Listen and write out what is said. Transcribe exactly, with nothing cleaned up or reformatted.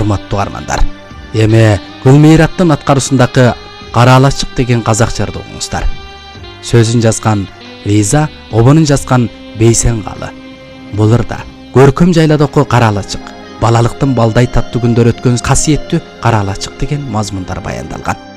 урматтуу армандар. Эми Гүлмираттын аткаруусундагы Кара алачык деген казак жырды угуңуздар. Сөзүн жазган Риза, обонун жазган Бейсен Калы. Бул ырда көркөм жайлаадагы Кара алачык, балалыктын балдай таттуу күндөр өткөн касиеттүү Кара алачык деген мазмундар баяндалган.